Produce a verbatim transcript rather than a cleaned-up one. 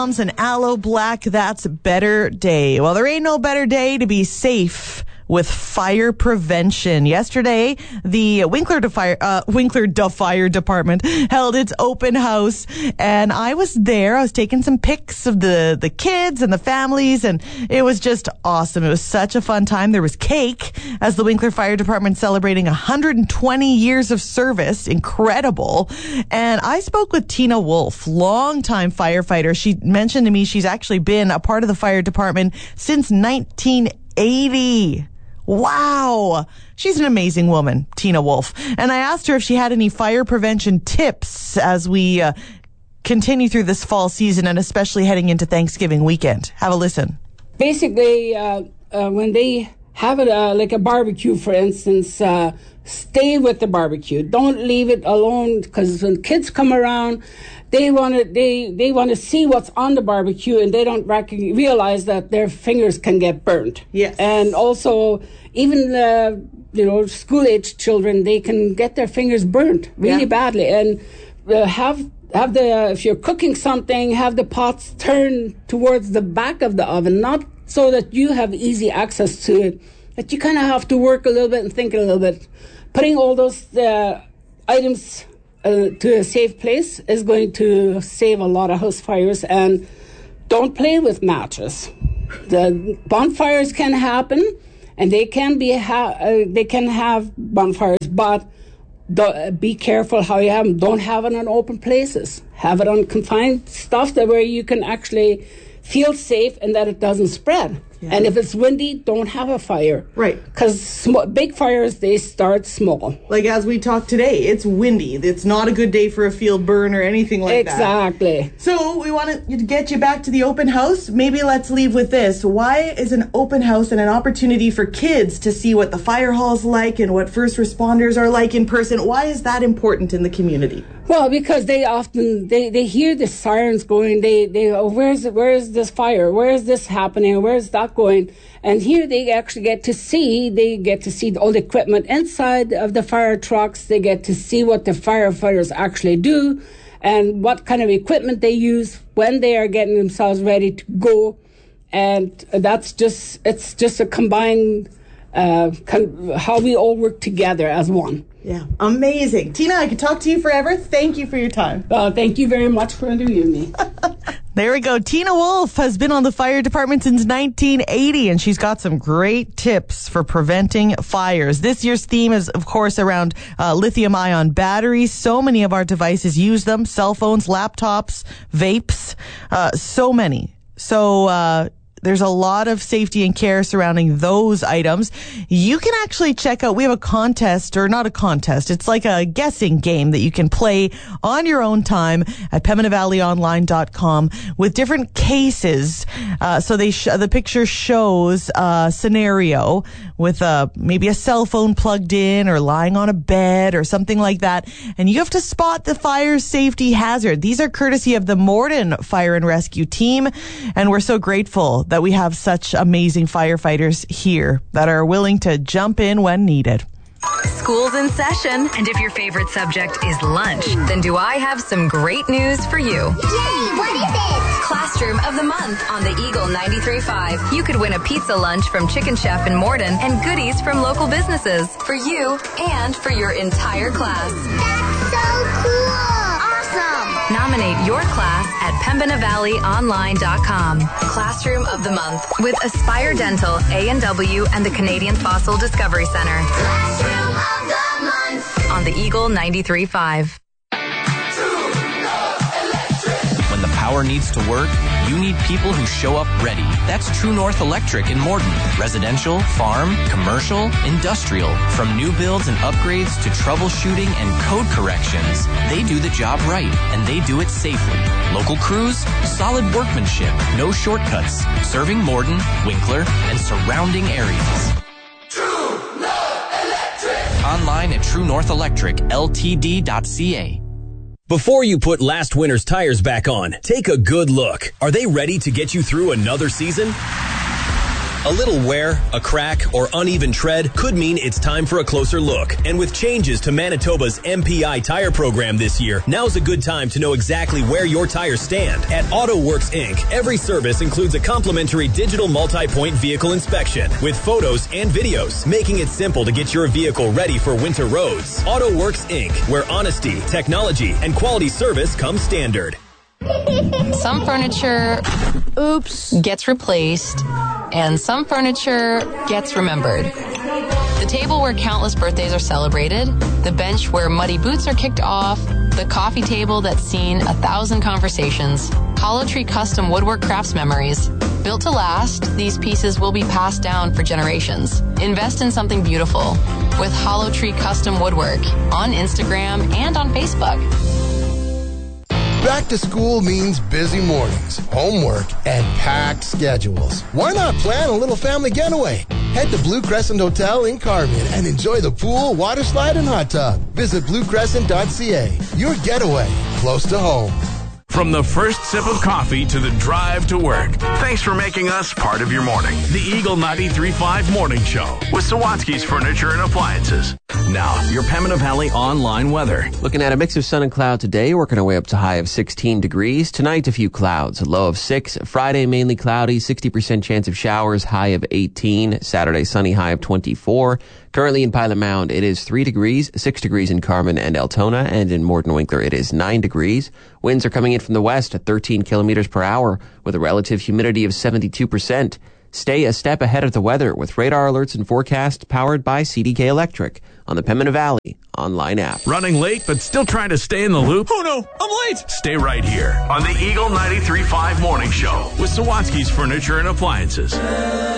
bombs and aloe black. That's better day. Well, there ain't no better day to be safe with fire prevention. Yesterday, the Winkler to Fire, uh, Winkler to Fire Department held its open house, and I was there. I was taking some pics of the, the kids and the families, and it was just awesome. It was such a fun time. There was cake as the Winkler Fire Department celebrating one hundred twenty years of service. Incredible. And I spoke with Tina Wolf, longtime firefighter. She mentioned to me she's actually been a part of the fire department since nineteen eighty. Wow. She's an amazing woman, Tina Wolf. And I asked her if she had any fire prevention tips as we uh, continue through this fall season and especially heading into Thanksgiving weekend. Have a listen. Basically, uh, uh, when they have it uh, like a barbecue, for instance, uh, stay with the barbecue. Don't leave it alone, because when kids come around, they want to they, they want to see what's on the barbecue, and they don't rec- realize that their fingers can get burnt. Yes. And also, even the you know school-age children, they can get their fingers burnt really yeah. badly. And uh, have have the if you're cooking something, have the pots turned towards the back of the oven, not so that you have easy access to it. That you kind of have to work a little bit and think a little bit. Putting all those uh, items Uh, to a safe place is going to save a lot of house fires. And don't play with matches. The bonfires can happen, and they can be ha- uh, they can have bonfires, but do- uh, be careful how you have them. Don't have it in open places. Have it on confined stuff that where you can actually feel safe and that it doesn't spread. Yeah. And if it's windy, don't have a fire. Right. Because sm- big fires, they start small. Like as we talk today, it's windy. It's not a good day for a field burn or anything like exactly. that. Exactly. So we want to get you back to the open house. Maybe let's leave with this. Why is an open house and an opportunity for kids to see what the fire hall's like and what first responders are like in person? Why is that important in the community? Well, because they often, they, they hear the sirens going, they, they oh, where's, where is this fire? Where is this happening? Where is that going? And here they actually get to see, they get to see all the equipment inside of the fire trucks. They get to see what the firefighters actually do and what kind of equipment they use when they are getting themselves ready to go. And that's just, it's just a combined, uh, con- how we all work together as one. Yeah, amazing. Tina, I could talk to you forever. Thank you for your time. Uh, thank you very much for interviewing me. There we go. Tina Wolf has been on the fire department since nineteen eighty, and she's got some great tips for preventing fires. This year's theme is, of course, around uh, lithium-ion batteries. So many of our devices use them. Cell phones, laptops, vapes, uh, so many. So, uh, there's a lot of safety and care surrounding those items. You can actually check out, we have a contest, or not a contest, it's like a guessing game that you can play on your own time at pembina valley online dot com with different cases. Uh, so they sh- the picture shows a scenario with a, maybe a cell phone plugged in or lying on a bed or something like that. And you have to spot the fire safety hazard. These are courtesy of the Morden Fire and Rescue Team. And we're so grateful that we have such amazing firefighters here that are willing to jump in when needed. School's in session, and if your favorite subject is lunch, then do I have some great news for you. Yay! What is it? Classroom of the Month on the Eagle ninety-three point five. You could win a pizza lunch from Chicken Chef in Morden and goodies from local businesses for you and for your entire class. That's so cool! Awesome! Nominate your class at pembina valley online dot com. Classroom of the Month with Aspire Dental, A and W, and the Canadian Fossil Discovery Center. Classroom of the Month on the Eagle ninety-three point five. When the power needs to work, you need people who show up ready. That's True North Electric in Morden. Residential, farm, commercial, industrial. From new builds and upgrades to troubleshooting and code corrections, they do the job right, and they do it safely. Local crews, solid workmanship, no shortcuts. Serving Morden, Winkler, and surrounding areas. True North Electric. Online at true north electric l t d dot c a. Before you put last winter's tires back on, take a good look. Are they ready to get you through another season? A little wear, a crack, or uneven tread could mean it's time for a closer look. And with changes to Manitoba's M P I tire program this year, now's a good time to know exactly where your tires stand. At AutoWorks Incorporated, every service includes a complimentary digital multi-point vehicle inspection with photos and videos, making it simple to get your vehicle ready for winter roads. AutoWorks Incorporated, where honesty, technology, and quality service come standard. Some furniture, oops, gets replaced, and some furniture gets remembered. The table where countless birthdays are celebrated, the bench where muddy boots are kicked off, the coffee table that's seen a thousand conversations. Hollow Tree Custom Woodwork crafts memories. Built to last, these pieces will be passed down for generations. Invest in something beautiful with Hollow Tree Custom Woodwork on Instagram and on Facebook. Back to school means busy mornings, homework, and packed schedules. Why not plan a little family getaway? Head to Blue Crescent Hotel in Carmen and enjoy the pool, water slide, and hot tub. Visit blue crescent dot c a. Your getaway, close to home. From the first sip of coffee to the drive to work, thanks for making us part of your morning. The Eagle ninety-three point five Morning Show with Sawatsky's Furniture and Appliances. Now, your Pembina Valley online weather. Looking at a mix of sun and cloud today, working our way up to high of sixteen degrees. Tonight, a few clouds, a low of six. Friday, mainly cloudy, sixty percent chance of showers, high of eighteen. Saturday, sunny, high of twenty-four. Currently in Pilot Mound, it is three degrees, six degrees in Carmen and Altona, and in Morden Winkler, it is nine degrees. Winds are coming in from the west at thirteen kilometers per hour with a relative humidity of seventy-two percent. Stay a step ahead of the weather with radar alerts and forecasts powered by C D K Electric on the Pembina Valley online app. Running late but still trying to stay in the loop? Oh no, I'm late! Stay right here on the Eagle ninety-three point five Morning Show with Sawatsky's Furniture and Appliances.